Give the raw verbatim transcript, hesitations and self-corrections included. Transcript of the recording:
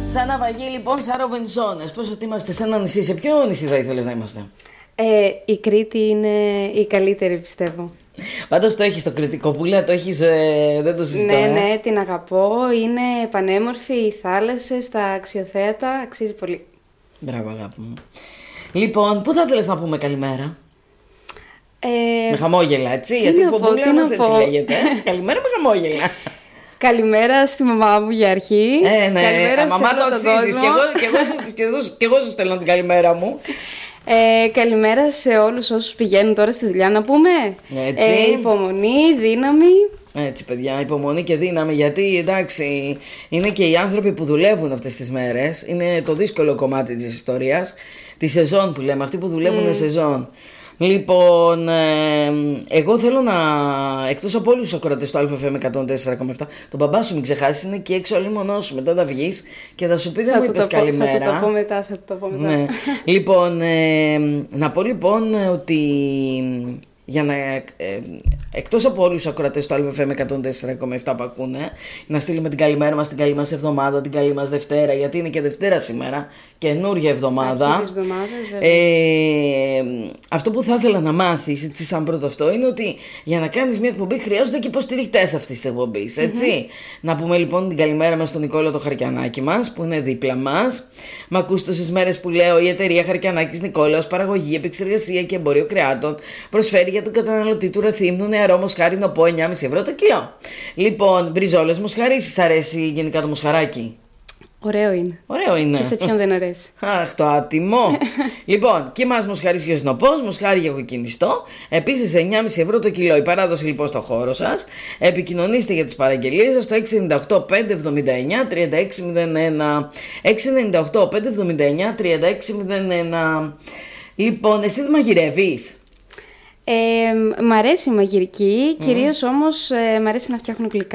Σαν ναυαγή λοιπόν, σαν Ροβενζόνες. Πώς ότι είμαστε σε ένα νησί, σε ποιο νησί θα ήθελες να είμαστε? Ε, η Κρήτη είναι η καλύτερη, πιστεύω. Πάντως το έχεις το κριτικό πουλά, το έχεις, ε, δεν το συζητάω. Ναι, ε. ναι, την αγαπώ. Είναι πανέμορφη, οι θάλασσες, τα αξιοθέατα, αξίζει πολύ. Μπράβο, αγάπη μου. Λοιπόν, πού θα ήθελες να πούμε καλημέρα? Ε, Με χαμόγελα, έτσι, τι γιατί να η πω, πομπούλα τι μας να έτσι πω. λέγεται. Καλημέρα με χαμόγελα. Καλημέρα στη μαμά μου για αρχή. Ε, ναι, Καλημέρα α, μαμά σε το όλο τον αξίζεις. κόσμο. Και εγώ, και, εγώ, σου- και, εγώ, και εγώ σου στέλνω την καλημέρα μου. Ε, καλημέρα σε όλους όσους πηγαίνουν τώρα στη δουλειά, να πούμε. Έτσι. Ε, υπομονή, δύναμη. Έτσι, παιδιά, υπομονή και δύναμη, γιατί εντάξει, είναι και οι άνθρωποι που δουλεύουν αυτές τις μέρες. Είναι το δύσκολο κομμάτι της ιστορίας. Τη σεζόν που λέμε, αυτοί που δουλεύουν Mm. σεζόν. Λοιπόν, ε, εγώ θέλω να, εκτός από όλους τους ακροατές του Α Φ Μ εκατόν τέσσερα κόμμα επτά, τον μπαμπά σου μην ξεχάσεις, είναι εκεί έξω όλοι μονός σου. Μετά θα βγεις και θα σου πει δεν Θα μου του είπες το πω- καλημέρα. Θα το πω μετά, θα το πω μετά. Ναι. Λοιπόν, ε, να πω λοιπόν ότι για να, ε, εκτός από όλους τους ακροατές του Α Φ Μ εκατόν τέσσερα κόμμα επτά που ακούνε, να στείλουμε την καλημέρα μας, την καλή μας εβδομάδα, την καλή μας Δευτέρα, γιατί είναι και Δευτέρα σήμερα, καινούργια εβδομάδα. Αρχή της εβδομάδας, βέβαια. Ε, αυτό που θα ήθελα να μάθεις, έτσι, σαν πρώτο αυτό, είναι ότι για να κάνεις μια εκπομπή χρειάζονται και υποστηρικτές αυτής της εκπομπής, έτσι. Mm-hmm. Να πούμε λοιπόν την καλημέρα μας στον Νικόλα το Χαρκιανάκι μας, που είναι δίπλα μας. Μ' ακούς τόσες μέρες που λέω: η εταιρεία Χαρκιανάκης Νικόλαος, παραγωγή, επεξεργασία και εμπόριο κρεάτων, προσφέρει για τον καταναλωτή του Ρεθύμνου νεαρό μοσχάρι νοπό εννιά κόμμα πέντε ευρώ το κιλό. Λοιπόν, μπριζόλες μοσχαρί, σας αρέσει γενικά το μοσχαράκι? Ωραίο είναι. Ωραίο είναι. Και σε ποιον δεν αρέσει. Αχ, το άτιμο. Λοιπόν, και μας μοσχαρί και σνοπός, μοσχάρι για κοκκινιστό. Επίσης εννιά κόμμα πέντε ευρώ το κιλό. Η παράδοση λοιπόν στο χώρο σας. Επικοινωνήστε για τις παραγγελίες σας στο έξι εννιά οκτώ πέντε εβδομήντα εννιά τριάντα έξι μηδέν ένα. έξι εννιά οκτώ πέντε εβδομήντα εννιά τριάντα έξι μηδέν ένα. Λοιπόν, εσύ δεν μαγειρεύεις? Ε, μ' αρέσει η μαγειρική, κυρίως όμως ε, μ' αρέσει να φτιάχνω γλυκά.